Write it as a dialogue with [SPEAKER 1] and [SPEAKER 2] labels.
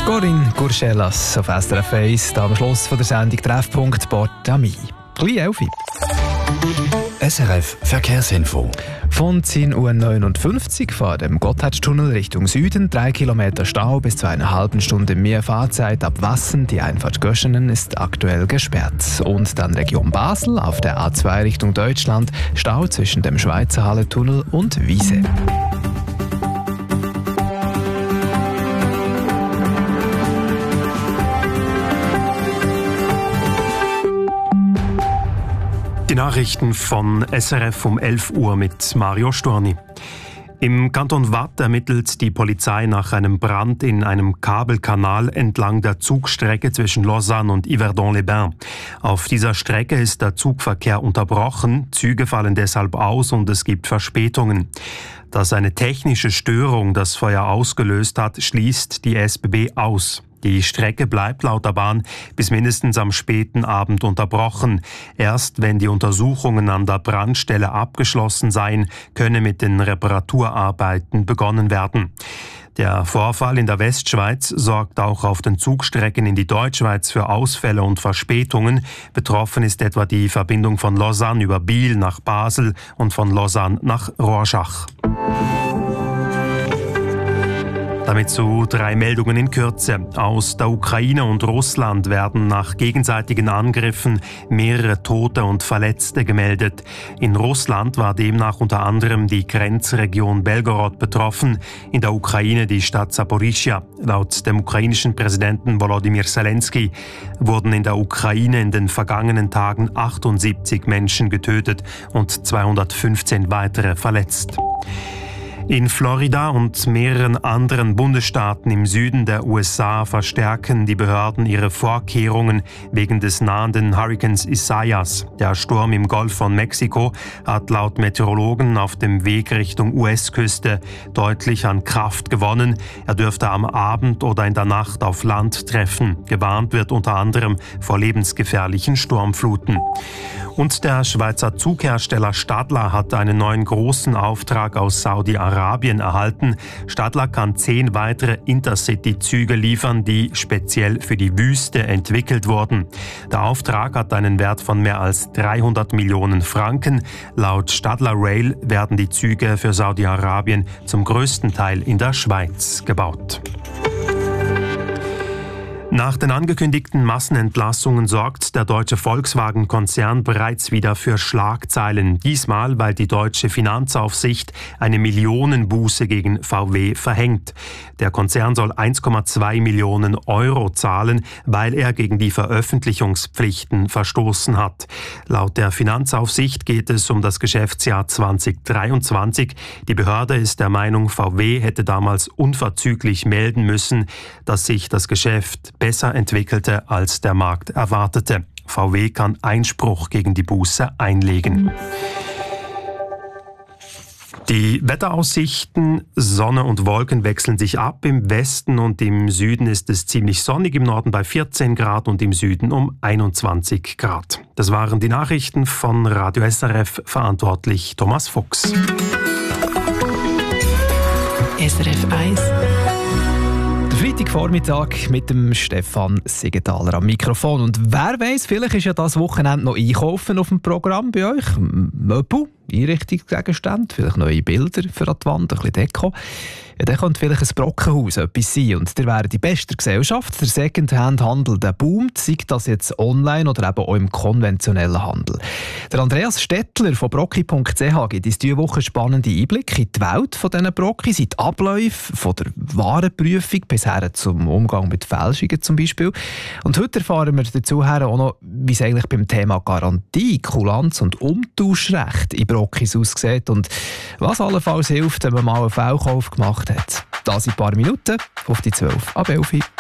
[SPEAKER 1] Corinne Gurschelas auf SRF 1, da am Schluss von der Sendung Treffpunkt Port Ami. Gleich 11 Uhr.
[SPEAKER 2] SRF Verkehrsinfo.
[SPEAKER 1] Von 10.59 Uhr vor dem Gotthardtunnel Richtung Süden, 3 Kilometer Stau bis zu einer halben Stunde mehr Fahrzeit ab Wassen. Die Einfahrt Göschenen ist aktuell gesperrt. Und dann Region Basel auf der A2 Richtung Deutschland, Stau zwischen dem Schweizer Halletunnel und Wiese.
[SPEAKER 3] Die Nachrichten von SRF um 11 Uhr mit Mario Storni. Im Kanton Waadt ermittelt die Polizei nach einem Brand in einem Kabelkanal entlang der Zugstrecke zwischen Lausanne und Yverdon-les-Bains. Auf dieser Strecke ist der Zugverkehr unterbrochen, Züge fallen deshalb aus und es gibt Verspätungen. Dass eine technische Störung das Feuer ausgelöst hat, schließt die SBB aus. Die Strecke bleibt laut der Bahn bis mindestens am späten Abend unterbrochen. Erst wenn die Untersuchungen an der Brandstelle abgeschlossen seien, könne mit den Reparaturarbeiten begonnen werden. Der Vorfall in der Westschweiz sorgt auch auf den Zugstrecken in die Deutschschweiz für Ausfälle und Verspätungen. Betroffen ist etwa die Verbindung von Lausanne über Biel nach Basel und von Lausanne nach Rorschach. Damit zu 3 Meldungen in Kürze. Aus der Ukraine und Russland werden nach gegenseitigen Angriffen mehrere Tote und Verletzte gemeldet. In Russland war demnach unter anderem die Grenzregion Belgorod betroffen, in der Ukraine die Stadt Saporischschja. Laut dem ukrainischen Präsidenten Volodymyr Zelensky wurden in der Ukraine in den vergangenen Tagen 78 Menschen getötet und 215 weitere verletzt. In Florida und mehreren anderen Bundesstaaten im Süden der USA verstärken die Behörden ihre Vorkehrungen wegen des nahenden Hurrikans Isaias. Der Sturm im Golf von Mexiko hat laut Meteorologen auf dem Weg Richtung US-Küste deutlich an Kraft gewonnen. Er dürfte am Abend oder in der Nacht auf Land treffen. Gewarnt wird unter anderem vor lebensgefährlichen Sturmfluten. Und der Schweizer Zughersteller Stadler hat einen neuen großen Auftrag aus Saudi-Arabien erhalten. Stadler kann 10 weitere Intercity-Züge liefern, die speziell für die Wüste entwickelt wurden. Der Auftrag hat einen Wert von mehr als 300 Millionen Franken. Laut Stadler Rail werden die Züge für Saudi-Arabien zum größten Teil in der Schweiz gebaut. Nach den angekündigten Massenentlassungen sorgt der deutsche Volkswagen-Konzern bereits wieder für Schlagzeilen. Diesmal, weil die deutsche Finanzaufsicht eine Millionenbuße gegen VW verhängt. Der Konzern soll 1,2 Millionen Euro zahlen, weil er gegen die Veröffentlichungspflichten verstoßen hat. Laut der Finanzaufsicht geht es um das Geschäftsjahr 2023. Die Behörde ist der Meinung, VW hätte damals unverzüglich melden müssen, dass sich das Geschäft besser entwickelte, als der Markt erwartete. VW kann Einspruch gegen die Buße einlegen. Die Wetteraussichten: Sonne und Wolken wechseln sich ab. Im Westen und im Süden ist es ziemlich sonnig, im Norden bei 14 Grad und im Süden um 21 Grad. Das waren die Nachrichten von Radio SRF, verantwortlich Thomas Fuchs.
[SPEAKER 4] SRF 1.
[SPEAKER 1] Freitagvormittag mit dem Stefan Siegenthaler am Mikrofon. Und wer weiss, vielleicht ist ja das Wochenende noch Einkaufen auf dem Programm bei euch. Möbel, Einrichtungsgegenstände, vielleicht neue Bilder für die Wand, ein bisschen Deko. Ja, dann könnte vielleicht ein Brockenhaus etwas sein. Und der wäre die beste Gesellschaft. Der Secondhand-Handel, der boomt, sei das jetzt online oder eben auch im konventionellen Handel. Der Andreas Stettler von brocki.ch gibt uns diese Woche spannende Einblicke in die Welt von diesen Brockis, in die Abläufe von der Warenprüfung bis her zum Umgang mit Fälschungen zum Beispiel. Und heute erfahren wir dazu auch noch, wie es eigentlich beim Thema Garantie, Kulanz und Umtauschrecht in Brockis aussieht und was allenfalls hilft, wenn man mal einen Fehlkauf gemacht hat. Das in ein paar Minuten auf die 12 ab 11 Uhr.